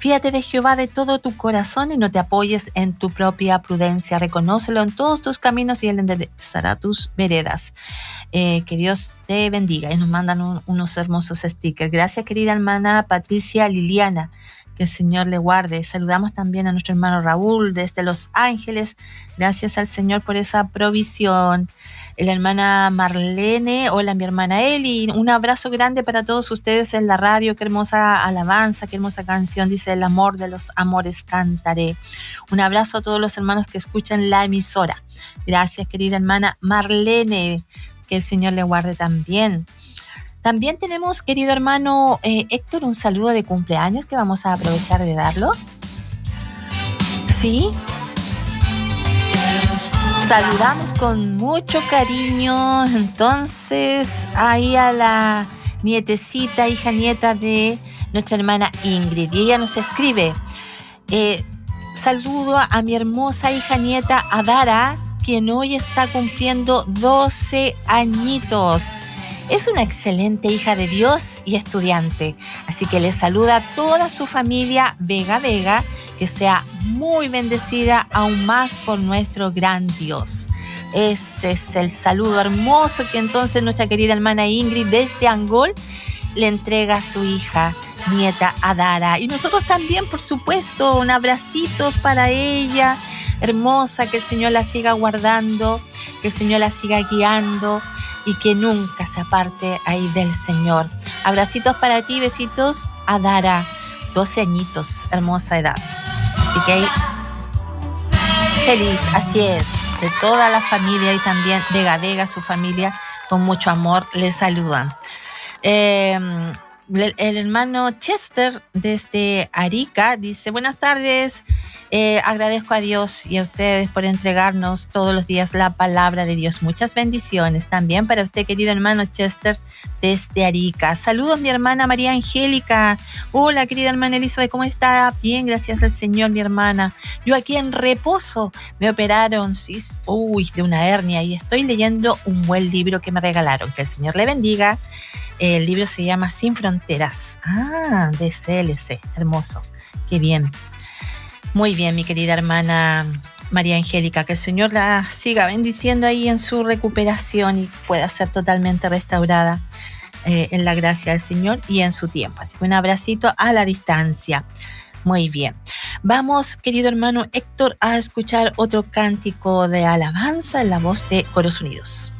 Fíate de Jehová de todo tu corazón y no te apoyes en tu propia prudencia. Reconócelo en todos tus caminos y Él enderezará tus veredas. Que Dios te bendiga. Y nos mandan unos hermosos stickers. Gracias, querida hermana Patricia Liliana. Que el Señor le guarde. Saludamos también a nuestro hermano Raúl desde Los Ángeles. Gracias al Señor por esa provisión. La hermana Marlene, hola mi hermana Eli. Un abrazo grande para todos ustedes en la radio. Qué hermosa alabanza, qué hermosa canción. Dice: el amor de los amores cantaré. Un abrazo a todos los hermanos que escuchan la emisora. Gracias, querida hermana Marlene. Que el Señor le guarde también. También tenemos, querido hermano Héctor, un saludo de cumpleaños que vamos a aprovechar de darlo. ¿Sí? Saludamos con mucho cariño, entonces, ahí a la nietecita, hija nieta de nuestra hermana Ingrid. Y ella nos escribe, saludo a mi hermosa hija nieta Adara, quien hoy está cumpliendo 12 añitos. Es una excelente hija de Dios y estudiante, así que le saluda a toda su familia Vega Vega, que sea muy bendecida aún más por nuestro gran Dios. Ese es el saludo hermoso que entonces nuestra querida hermana Ingrid desde Angol le entrega a su hija nieta Adara. Y nosotros también, por supuesto, un abracito para ella, hermosa, que el Señor la siga guardando, que el Señor la siga guiando y que nunca se aparte ahí del Señor. Abracitos para ti, besitos a Dara, 12 añitos, hermosa edad. Así que ahí, feliz, así es, de toda la familia y también Vega Vega, su familia, con mucho amor, les saludan. El hermano Chester desde Arica dice: buenas tardes, agradezco a Dios y a ustedes por entregarnos todos los días la palabra de Dios. Muchas bendiciones también para usted, querido hermano Chester desde Arica. Saludos, mi hermana María Angélica. Hola, querida hermana Elizabeth, ¿cómo está? Bien, gracias al Señor, mi hermana. Yo aquí en reposo, me operaron de una hernia y estoy leyendo un buen libro que me regalaron. Que el Señor le bendiga. El libro se llama Sin Fronteras. De CLC. Hermoso. Qué bien. Muy bien, mi querida hermana María Angélica. Que el Señor la siga bendiciendo ahí en su recuperación y pueda ser totalmente restaurada en la gracia del Señor y en su tiempo. Así que un abracito a la distancia. Muy bien. Vamos, querido hermano Héctor, a escuchar otro cántico de alabanza en la voz de Coros Unidos.